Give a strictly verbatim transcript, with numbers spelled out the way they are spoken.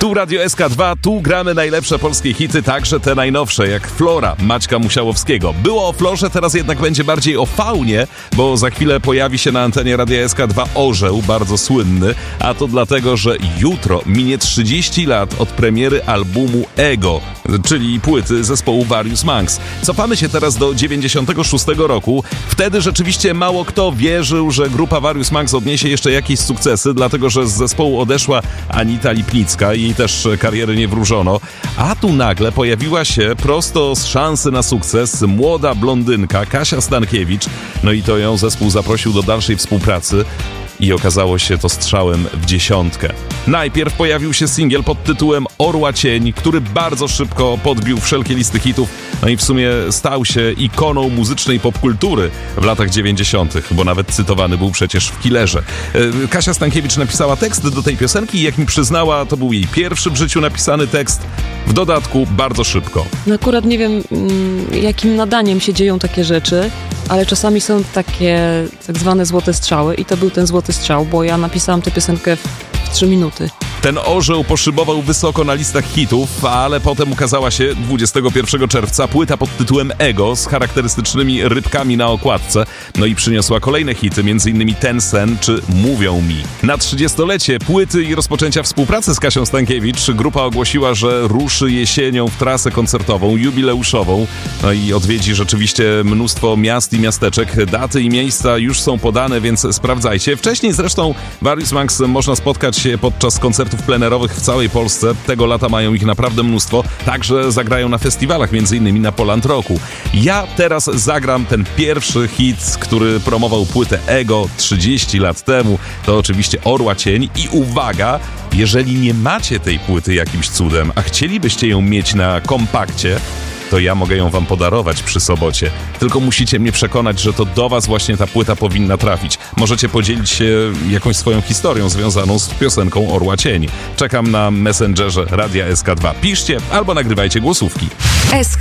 Tu Radio S K dwa, tu gramy najlepsze polskie hity, także te najnowsze, jak Flora Maćka Musiałowskiego. Było o Florze, teraz jednak będzie bardziej o faunie, bo za chwilę pojawi się na antenie Radia S K dwa orzeł, bardzo słynny, a to dlatego, że jutro minie trzydzieści lat od premiery albumu Ego, czyli płyty zespołu Various Monks. Cofamy się teraz do dziewięćdziesiątego szóstego roku. Wtedy rzeczywiście mało kto wierzył, że grupa Various Monks odniesie jeszcze jakieś sukcesy, dlatego że z zespołu odeszła Anita Lipnicka i jej też kariery nie wróżono. A tu nagle pojawiła się prosto z szansy na sukces młoda blondynka Kasia Stankiewicz. No i to ją zespół zaprosił do dalszej współpracy. I okazało się to strzałem w dziesiątkę. Najpierw pojawił się singiel pod tytułem Orła Cień, który bardzo szybko podbił wszelkie listy hitów, no i w sumie stał się ikoną muzycznej popkultury w latach dziewięćdziesiątych, bo nawet cytowany był przecież w Killerze. Kasia Stankiewicz napisała tekst do tej piosenki i jak mi przyznała, to był jej pierwszy w życiu napisany tekst, w dodatku bardzo szybko. No akurat nie wiem, jakim nadaniem się dzieją takie rzeczy, ale czasami są takie tak zwane złote strzały i to był ten złoty strzał, bo ja napisałam tę piosenkę w, w trzy minuty. Ten orzeł poszybował wysoko na listach hitów, ale potem ukazała się dwudziestego pierwszego czerwca płyta pod tytułem Ego z charakterystycznymi rybkami na okładce, no i przyniosła kolejne hity, m.in. Ten sen czy Mówią mi. Na trzydziestolecie płyty i rozpoczęcia współpracy z Kasią Stankiewicz grupa ogłosiła, że ruszy jesienią w trasę koncertową, jubileuszową, no i odwiedzi rzeczywiście mnóstwo miast i miasteczek. Daty i miejsca już są podane, więc sprawdzajcie. Wcześniej zresztą Various Monks można spotkać się podczas koncertów plenerowych w całej Polsce. Tego lata mają ich naprawdę mnóstwo. Także zagrają na festiwalach, między innymi na Poland Rocku. Ja teraz zagram ten pierwszy hit, który promował płytę Ego trzydzieści lat temu. To oczywiście Orła Cień i uwaga, jeżeli nie macie tej płyty jakimś cudem, a chcielibyście ją mieć na kompakcie, to ja mogę ją wam podarować przy sobocie. Tylko musicie mnie przekonać, że to do was właśnie ta płyta powinna trafić. Możecie podzielić się jakąś swoją historią związaną z piosenką Orła Cień. Czekam na Messengerze Radia S K dwa. Piszcie albo nagrywajcie głosówki.